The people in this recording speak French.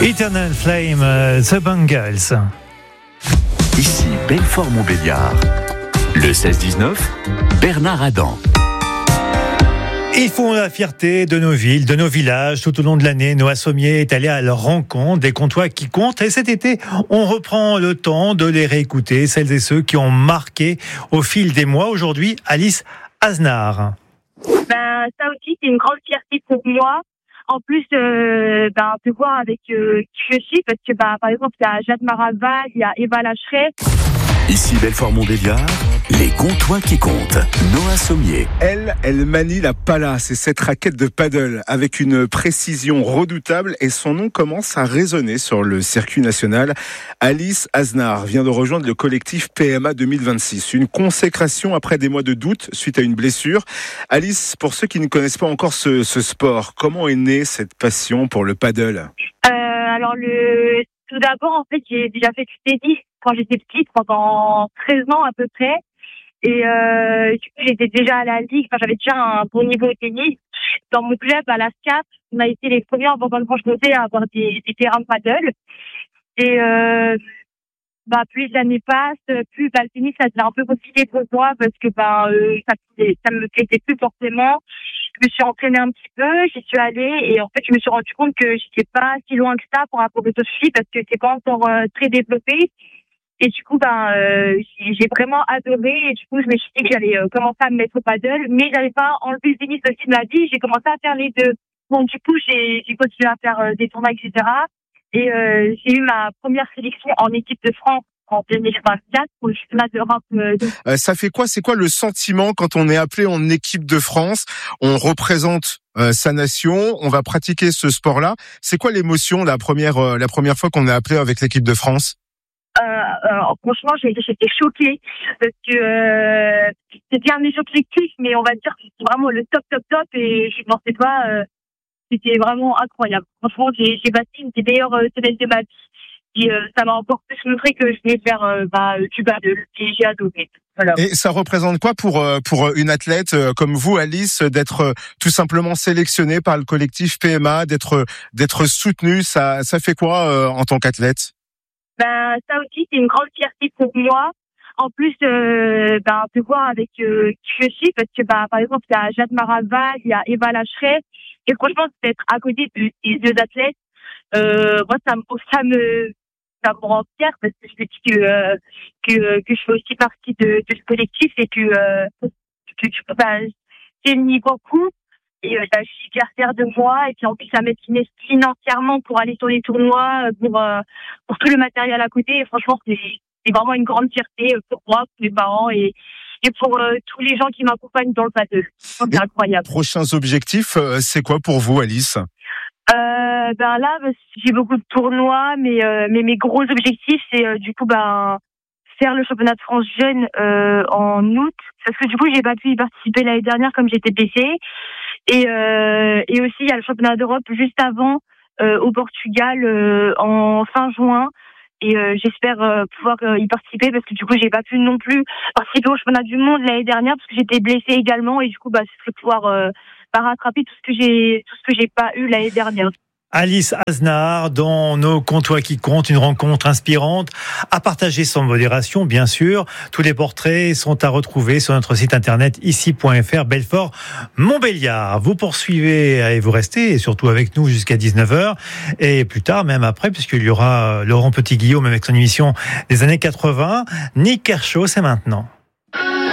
Eternal Flame, The Bangles. Ici Belfort-Montbéliard. Le 16-19, Bernard Adam. Ils font la fierté de nos villes, de nos villages. Tout au long de l'année, Noah Sommier est allé à leur rencontre des comptoirs qui comptent. Et cet été, on reprend le temps de les réécouter, celles et ceux qui ont marqué au fil des mois. Aujourd'hui, Alice Aznard. Ça aussi, c'est une grande fierté pour moi. En plus, de voir avec qui je suis, parce que par exemple, il y a Jade Maraval, il y a Eva Lacheret. Ici Belfort-Montbéliard, les comptoirs qui comptent. Noah Sommier. Elle manie la pala, c'est cette raquette de paddle avec une précision redoutable et son nom commence à résonner sur le circuit national. Alice Aznard vient de rejoindre le collectif PMA 2026, une consécration après des mois de doute suite à une blessure. Alice, pour ceux qui ne connaissent pas encore ce sport, comment est née cette passion pour le paddle ? Tout d'abord, en fait, j'ai déjà fait du tennis quand j'étais petite, pendant 13 ans à peu près. Et j'étais déjà à la ligue, j'avais déjà un bon niveau au tennis. Dans mon club, à la SCAP, on a été les premiers en Bourgogne-Franche-Comté à avoir des terrains de paddle. Et plus les années passent, plus le tennis, ça devient un peu compliqué pour moi parce que ça me plaisait plus forcément. Je me suis entraînée un petit peu, j'y suis allée et en fait je me suis rendu compte que j'étais pas si loin que ça pour rapport aux autres filles parce que c'est pas encore très développé. Et du coup, j'ai vraiment adoré et du coup je me suis dit que j'allais commencer à me mettre au paddle, mais j'avais pas enlevé le tennis aussi de ma vie. J'ai commencé à faire les deux. Bon, du coup j'ai continué à faire des tournois, etc. Et j'ai eu ma première sélection en équipe de France en 2024 pour le championnat d'Europe. Ça fait quoi ? C'est quoi le sentiment quand on est appelé en équipe de France ? On représente sa nation, on va pratiquer ce sport-là. C'est quoi l'émotion la première fois qu'on est appelé avec l'équipe de France ? Franchement, j'étais choquée parce que c'était un des objectifs, mais on va dire que c'était vraiment le top et je pensais pas. C'était vraiment incroyable. Franchement, j'ai passé une des meilleures semaines de ma vie. Et ça m'a encore plus montré que je voulais faire du paddle et j'ai adoré. Voilà. Et ça représente quoi pour une athlète comme vous, Alice, d'être tout simplement sélectionnée par le collectif PMA, d'être soutenue, ça fait quoi en tant qu'athlète ? Ça aussi, c'est une grande fierté pour moi. En plus, de voir avec qui je suis, parce que par exemple, il y a Jade Maraval, il y a Eva Lacheret, et franchement, d'être à côté de ces deux athlètes, moi, ça me rend fière parce que je me dis que je fais aussi partie de ce collectif et que c'est mis beaucoup et je suis hyper fière de moi et puis en plus ça m'aide financièrement pour aller sur les tournois pour tout le matériel à côté et franchement c'est vraiment une grande fierté pour moi, pour mes parents et pour tous les gens qui m'accompagnent dans le paddle. C'est incroyable. Prochains objectifs, c'est quoi pour vous, Alice ? Là, j'ai beaucoup de tournois, mais mes gros objectifs, c'est faire le championnat de France jeune en août, parce que du coup, j'ai pas pu y participer l'année dernière comme j'étais blessée. Et aussi, il y a le championnat d'Europe juste avant au Portugal en fin juin. Et j'espère pouvoir y participer parce que du coup, j'ai pas pu non plus participer au championnat du monde l'année dernière parce que j'étais blessée également. Et du coup, ce serait pouvoir rattraper tout ce que j'ai pas eu l'année dernière. Alice Aznard, dans nos comptoirs qui comptent, une rencontre inspirante à partager sans modération, bien sûr. Tous les portraits sont à retrouver sur notre site internet ici.fr Belfort-Montbéliard. Vous poursuivez et vous restez, et surtout avec nous jusqu'à 19h. Et plus tard, même après, puisqu'il y aura Laurent Petit-Guillaume avec son émission des années 80. Nick Kershaw, c'est maintenant.